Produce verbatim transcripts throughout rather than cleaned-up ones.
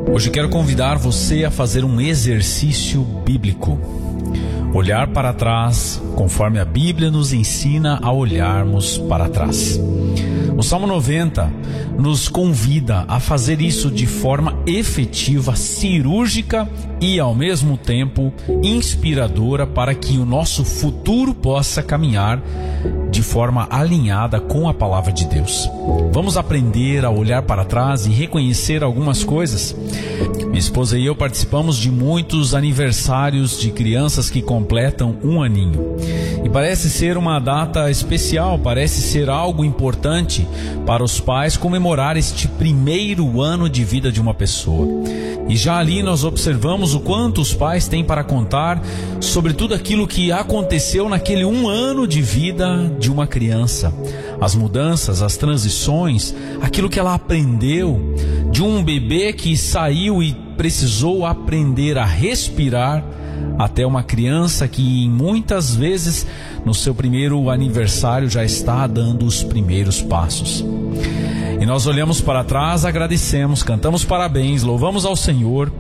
Hoje quero convidar você a fazer um exercício bíblico. Olhar para trás, conforme a Bíblia nos ensina a olharmos para trás. O Salmo noventa nos convida a fazer isso de forma efetiva, cirúrgica e ao mesmo tempo inspiradora para que o nosso futuro possa caminhar de forma alinhada com a palavra de Deus. Vamos aprender a olhar para trás e reconhecer algumas coisas. Minha esposa e eu participamos de muitos aniversários de crianças que completam um aninho. E parece ser uma data especial, parece ser algo importante para os pais comemorar este primeiro ano de vida de uma pessoa. E já ali nós observamos o quanto os pais têm para contar sobre tudo aquilo que aconteceu naquele um ano de vida de uma criança. As mudanças, as transições, aquilo que ela aprendeu, de um bebê que saiu e precisou aprender a respirar, até uma criança que muitas vezes no seu primeiro aniversário já está dando os primeiros passos. E nós olhamos para trás, agradecemos, cantamos parabéns, louvamos ao Senhor,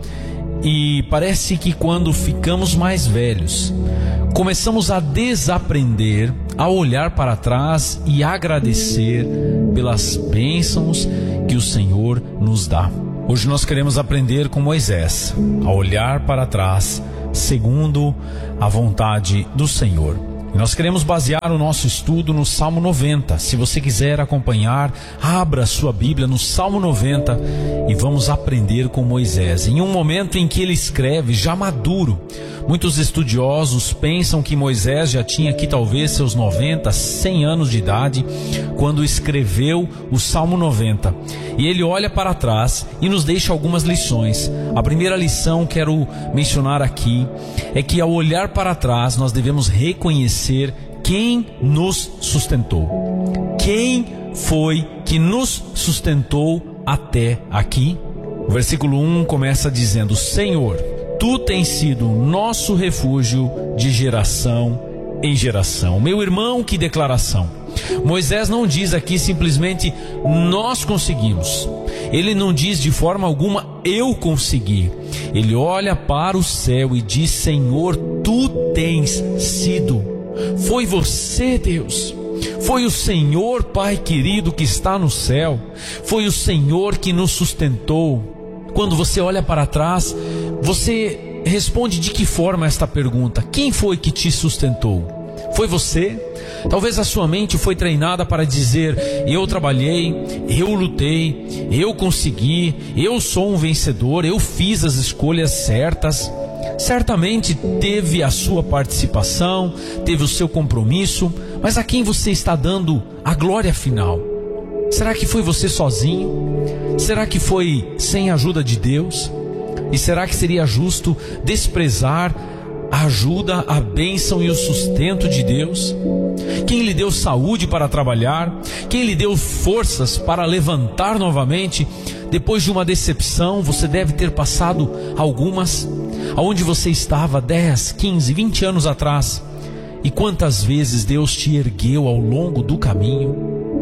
e parece que quando ficamos mais velhos, começamos a desaprender a olhar para trás e agradecer pelas bênçãos que o Senhor nos dá. Hoje nós queremos aprender com Moisés a olhar para trás segundo a vontade do Senhor. E nós queremos basear o nosso estudo no Salmo noventa. Se você quiser acompanhar, abra sua Bíblia no Salmo noventa e vamos aprender com Moisés. Em um momento em que ele escreve, já maduro, muitos estudiosos pensam que Moisés já tinha aqui talvez seus noventa, cem anos de idade, quando escreveu o Salmo noventa. E ele olha para trás e nos deixa algumas lições. A primeira lição que quero mencionar aqui é que ao olhar para trás nós devemos reconhecer quem nos sustentou. Quem foi que nos sustentou até aqui? O versículo um começa dizendo: Senhor, Tu tens sido nosso refúgio de geração em geração. Meu irmão, que declaração! Moisés não diz aqui simplesmente nós conseguimos. Ele não diz de forma alguma eu consegui. Ele olha para o céu e diz: Senhor, Tu tens sido. Foi você, Deus. Foi o Senhor, Pai querido, que está no céu. Foi o Senhor que nos sustentou. Quando você olha para trás, você responde de que forma esta pergunta? Quem foi que te sustentou? Foi você? Talvez a sua mente foi treinada para dizer: eu trabalhei, eu lutei, eu consegui, eu sou um vencedor, eu fiz as escolhas certas. Certamente teve a sua participação, teve o seu compromisso, mas a quem você está dando a glória final? Será que foi você sozinho? Será que foi sem a ajuda de Deus? E será que seria justo desprezar a ajuda, a bênção e o sustento de Deus? Quem lhe deu saúde para trabalhar? Quem lhe deu forças para levantar novamente? Depois de uma decepção, você deve ter passado algumas, aonde você estava dez, quinze, vinte anos atrás. E quantas vezes Deus te ergueu ao longo do caminho?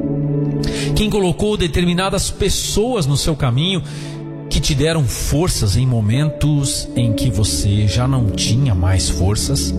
Quem colocou determinadas pessoas no seu caminho que te deram forças em momentos em que você já não tinha mais forças?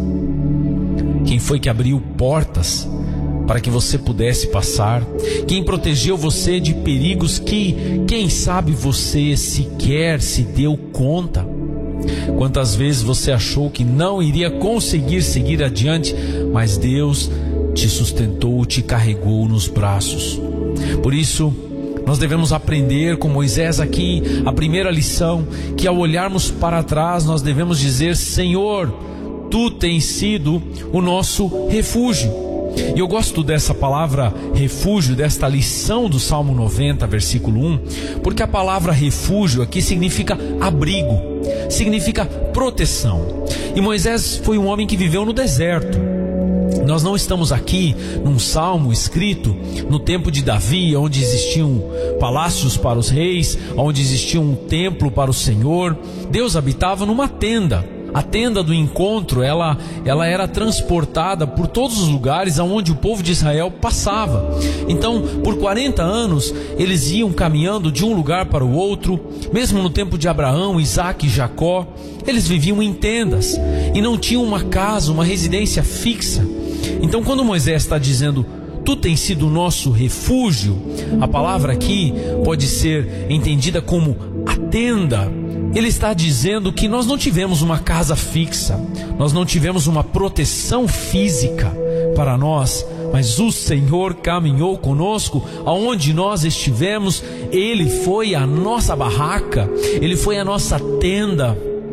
Quem foi que abriu portas para que você pudesse passar? Quem protegeu você de perigos que, quem sabe, você sequer se deu conta? Quantas vezes você achou que não iria conseguir seguir adiante, mas Deus te sustentou, te carregou nos braços? Por isso, nós devemos aprender com Moisés aqui a primeira lição, que ao olharmos para trás nós devemos dizer: Senhor, Tu tens sido o nosso refúgio. E eu gosto dessa palavra refúgio, desta lição do Salmo noventa, versículo um, porque a palavra refúgio aqui significa abrigo, significa proteção. E Moisés foi um homem que viveu no deserto. Nós não estamos aqui num salmo escrito no tempo de Davi, onde existiam palácios para os reis, onde existia um templo para o Senhor. Deus habitava numa tenda, A tenda do encontro, ela, ela era transportada por todos os lugares aonde o povo de Israel passava. Então, por quarenta anos, eles iam caminhando de um lugar para o outro. Mesmo no tempo de Abraão, Isaac e Jacó, eles viviam em tendas e não tinham uma casa, uma residência fixa. Então, quando Moisés está dizendo: tu tens sido o nosso refúgio, a palavra aqui pode ser entendida como a tenda. Ele está dizendo que nós não tivemos uma casa fixa, nós não tivemos uma proteção física para nós, mas o Senhor caminhou conosco aonde nós estivemos. Ele foi a nossa barraca, Ele foi a nossa tenda.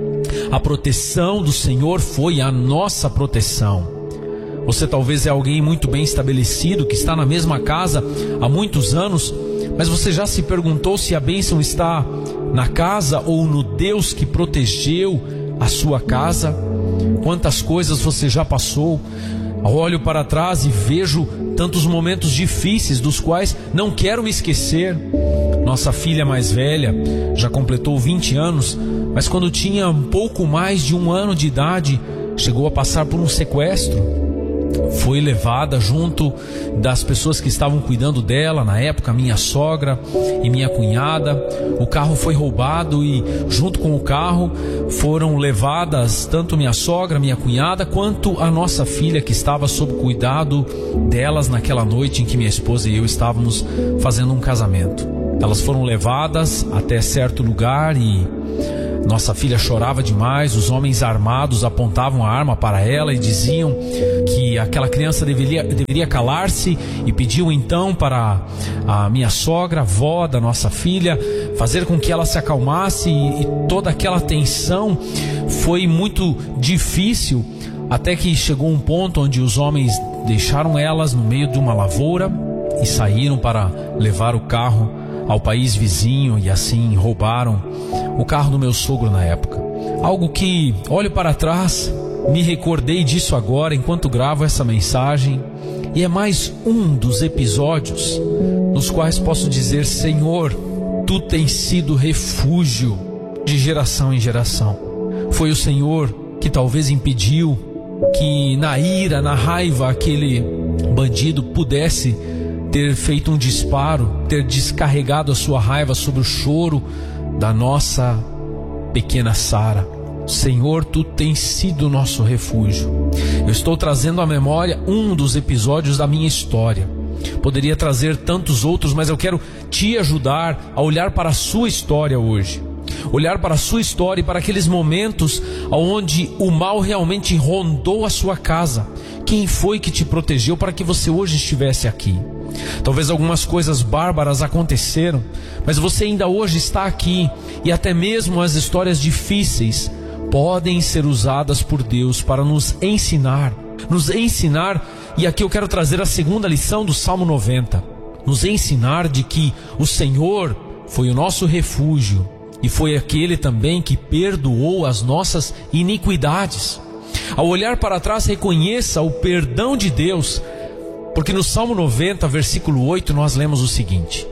A proteção do Senhor foi a nossa proteção. Você talvez é alguém muito bem estabelecido, que está na mesma casa há muitos anos, mas você já se perguntou se a bênção está na casa ou no Deus que protegeu a sua casa? Quantas coisas você já passou? Olho para trás e vejo tantos momentos difíceis dos quais não quero me esquecer. Nossa filha mais velha já completou vinte anos, mas quando tinha um pouco mais de um ano de idade, chegou a passar por um sequestro. Foi levada junto das pessoas que estavam cuidando dela, na época minha sogra e minha cunhada. O carro foi roubado e junto com o carro foram levadas tanto minha sogra, minha cunhada, quanto a nossa filha, que estava sob cuidado delas naquela noite em que minha esposa e eu estávamos fazendo um casamento. Elas foram levadas até certo lugar e nossa filha chorava demais. Os homens armados apontavam a arma para ela e diziam que aquela criança deveria, deveria calar-se, e pediam então para a minha sogra, avó da nossa filha, fazer com que ela se acalmasse. E, e toda aquela tensão foi muito difícil, até que chegou um ponto onde os homens deixaram elas no meio de uma lavoura e saíram para levar o carro ao país vizinho, e assim roubaram o carro do meu sogro na época. Algo que, olho para trás, me recordei disso agora enquanto gravo essa mensagem, e é mais um dos episódios nos quais posso dizer: Senhor, tu tens sido refúgio de geração em geração. Foi o Senhor que talvez impediu que na ira, na raiva, aquele bandido pudesse ter feito um disparo, ter descarregado a sua raiva sobre o choro da nossa pequena Sara. Senhor, tu tens sido o nosso refúgio. Eu estou trazendo à memória um dos episódios da minha história. Poderia trazer tantos outros, mas eu quero te ajudar a olhar para a sua história hoje. Olhar para a sua história e para aqueles momentos onde o mal realmente rondou a sua casa. Quem foi que te protegeu para que você hoje estivesse aqui? Talvez algumas coisas bárbaras aconteceram, mas você ainda hoje está aqui, e até mesmo as histórias difíceis podem ser usadas por Deus para nos ensinar, nos ensinar, e aqui eu quero trazer a segunda lição do Salmo noventa, nos ensinar de que o Senhor foi o nosso refúgio, e foi aquele também que perdoou as nossas iniquidades. Ao olhar para trás, reconheça o perdão de Deus, porque no Salmo noventa, versículo oito, nós lemos o seguinte: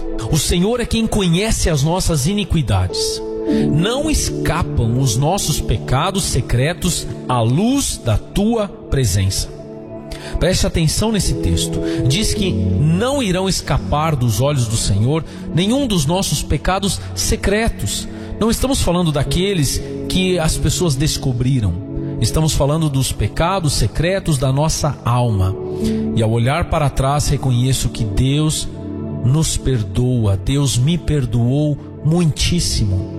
o Senhor é quem conhece as nossas iniquidades. Não escapam os nossos pecados secretos à luz da tua presença. Preste atenção nesse texto. Diz que não irão escapar dos olhos do Senhor nenhum dos nossos pecados secretos. Não estamos falando daqueles que as pessoas descobriram. Estamos falando dos pecados secretos da nossa alma. E ao olhar para trás, reconheço que Deus nos perdoa. Deus me perdoou muitíssimo.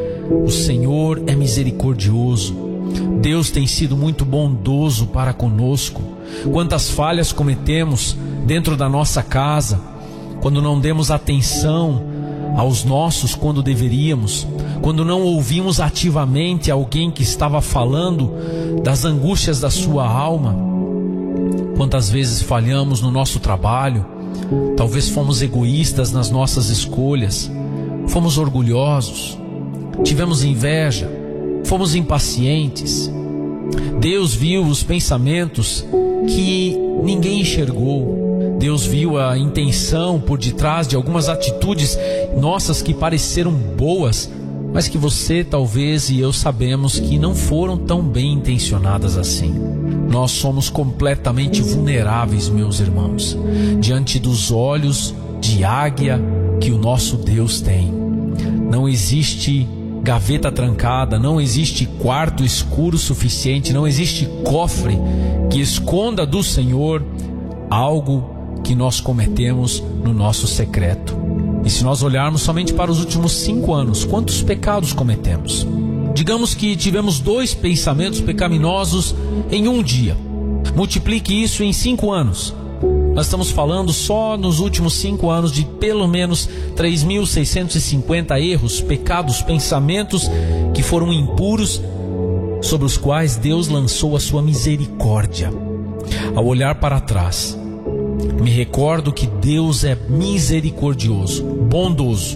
O Senhor é misericordioso. Deus tem sido muito bondoso para conosco. Quantas falhas cometemos dentro da nossa casa, quando não demos atenção aos nossos quando deveríamos, quando não ouvimos ativamente alguém que estava falando das angústias da sua alma. Quantas vezes falhamos no nosso trabalho, talvez fomos egoístas nas nossas escolhas, fomos orgulhosos, tivemos inveja, fomos impacientes. Deus viu os pensamentos que ninguém enxergou. Deus viu a intenção por detrás de algumas atitudes nossas que pareceram boas, mas que você, talvez, e eu sabemos que não foram tão bem intencionadas assim. Nós somos completamente vulneráveis, meus irmãos, diante dos olhos de águia que o nosso Deus tem. Não existe gaveta trancada, não existe quarto escuro suficiente, não existe cofre que esconda do Senhor algo que nós cometemos no nosso secreto. E se nós olharmos somente para os últimos cinco anos, quantos pecados cometemos? Digamos que tivemos dois pensamentos pecaminosos em um dia. Multiplique isso em cinco anos. Nós estamos falando só nos últimos cinco anos de pelo menos três mil seiscentos e cinquenta erros, pecados, pensamentos que foram impuros, sobre os quais Deus lançou a sua misericórdia. Ao olhar para trás, me recordo que Deus é misericordioso, bondoso,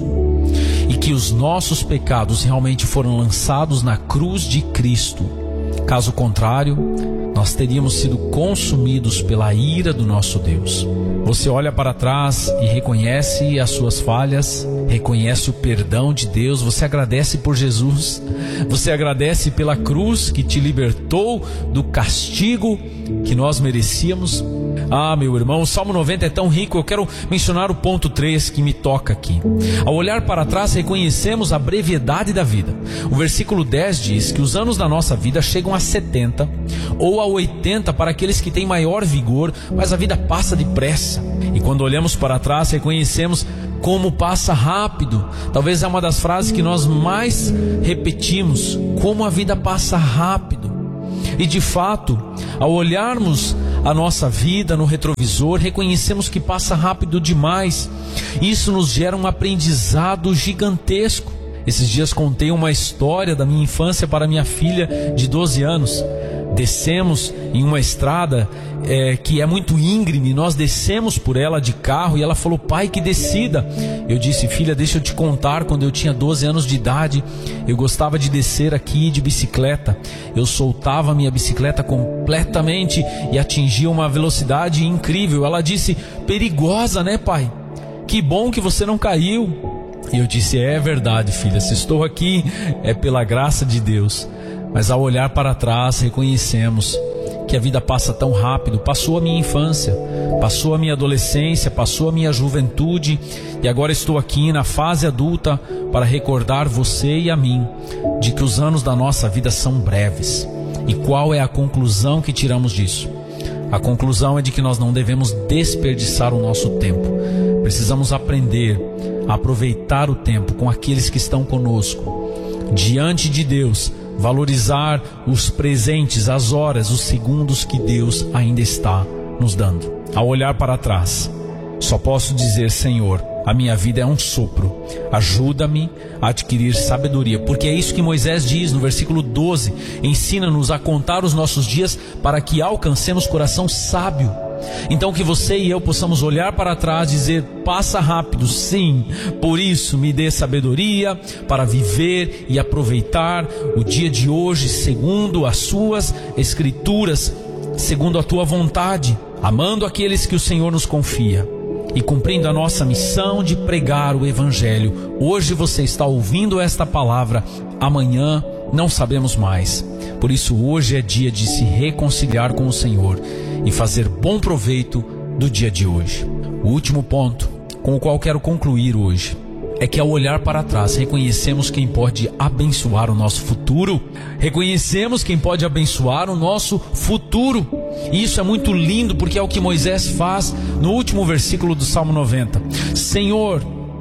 e que os nossos pecados realmente foram lançados na cruz de Cristo. Caso contrário, nós teríamos sido consumidos pela ira do nosso Deus. Você olha para trás e reconhece as suas falhas, reconhece o perdão de Deus, você agradece por Jesus, você agradece pela cruz que te libertou do castigo que nós merecíamos. Ah, meu irmão, o Salmo noventa é tão rico. Eu quero mencionar o ponto três que me toca aqui. Ao olhar para trás, reconhecemos a brevidade da vida. O versículo dez diz que os anos da nossa vida chegam a setenta ou a oitenta para aqueles que têm maior vigor, mas a vida passa depressa. E quando olhamos para trás, reconhecemos como passa rápido. Talvez é uma das frases que nós mais repetimos: como a vida passa rápido. E de fato, ao olharmos a nossa vida no retrovisor, reconhecemos que passa rápido demais. Isso nos gera um aprendizado gigantesco. Esses dias contei uma história da minha infância para minha filha de doze anos. Descemos em uma estrada é, que é muito íngreme. Nós descemos por ela de carro e ela falou: pai, que descida. Eu disse: filha, deixa eu te contar, quando eu tinha doze anos de idade, eu gostava de descer aqui de bicicleta. Eu soltava a minha bicicleta completamente e atingia uma velocidade incrível. Ela disse: perigosa, né, pai? Que bom que você não caiu. E eu disse: é verdade, filha, se estou aqui é pela graça de Deus. Mas ao olhar para trás, reconhecemos que a vida passa tão rápido. Passou a minha infância, passou a minha adolescência, passou a minha juventude, e agora estou aqui na fase adulta para recordar você e a mim de que os anos da nossa vida são breves. E qual é a conclusão que tiramos disso? A conclusão é de que nós não devemos desperdiçar o nosso tempo. Precisamos aprender a aproveitar o tempo com aqueles que estão conosco. Diante de Deus, valorizar os presentes, as horas, os segundos que Deus ainda está nos dando. Ao olhar para trás, só posso dizer: Senhor, a minha vida é um sopro, ajuda-me a adquirir sabedoria, porque é isso que Moisés diz no versículo doze: ensina-nos a contar os nossos dias para que alcancemos coração sábio. Então que você e eu possamos olhar para trás e dizer: passa rápido, sim, por isso me dê sabedoria para viver e aproveitar o dia de hoje segundo as suas escrituras, segundo a tua vontade, amando aqueles que o Senhor nos confia e cumprindo a nossa missão de pregar o Evangelho. Hoje você está ouvindo esta palavra, amanhã não sabemos mais. Por isso hoje é dia de se reconciliar com o Senhor e fazer bom proveito do dia de hoje. O último ponto com o qual quero concluir hoje é que ao olhar para trás, reconhecemos quem pode abençoar o nosso futuro. Reconhecemos quem pode abençoar o nosso futuro. E isso é muito lindo, porque é o que Moisés faz no último versículo do Salmo noventa. Senhor,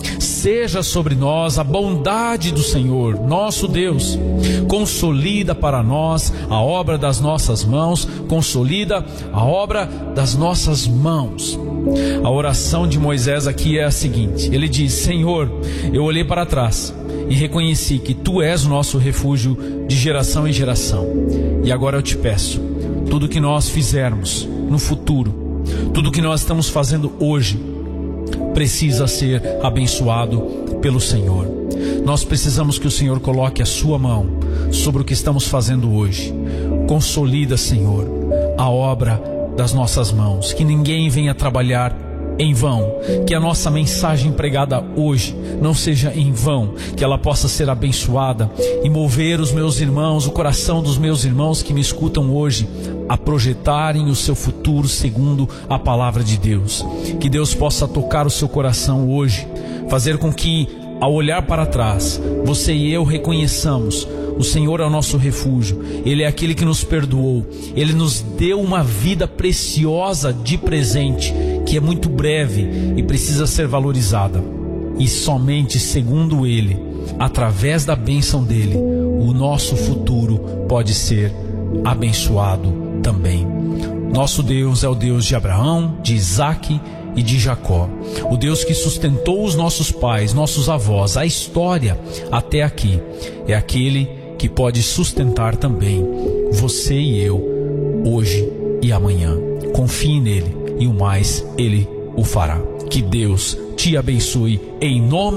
seja sobre nós a bondade do Senhor, nosso Deus. Consolida para nós a obra das nossas mãos, consolida a obra das nossas mãos. A oração de Moisés aqui é a seguinte: ele diz: Senhor, eu olhei para trás e reconheci que Tu és o nosso refúgio de geração em geração. E agora eu te peço, tudo que nós fizermos no futuro, tudo que nós estamos fazendo hoje, precisa ser abençoado pelo Senhor. Nós precisamos que o Senhor coloque a sua mão sobre o que estamos fazendo hoje. Consolida, Senhor, a obra das nossas mãos, que ninguém venha trabalhar em vão, que a nossa mensagem pregada hoje não seja em vão, que ela possa ser abençoada e mover os meus irmãos, o coração dos meus irmãos que me escutam hoje, a projetarem o seu futuro segundo a palavra de Deus. Que Deus possa tocar o seu coração hoje, fazer com que, ao olhar para trás, você e eu reconheçamos: o Senhor é o nosso refúgio, Ele é aquele que nos perdoou, Ele nos deu uma vida preciosa de presente, que é muito breve e precisa ser valorizada. E somente segundo Ele, através da bênção dEle, o nosso futuro pode ser abençoado também. Nosso Deus é o Deus de Abraão, de Isaque e de Jacó, o Deus que sustentou os nossos pais, nossos avós, a história até aqui. É aquele que pode sustentar também você e eu, hoje e amanhã. Confie nele e o mais Ele o fará. Que Deus te abençoe em nome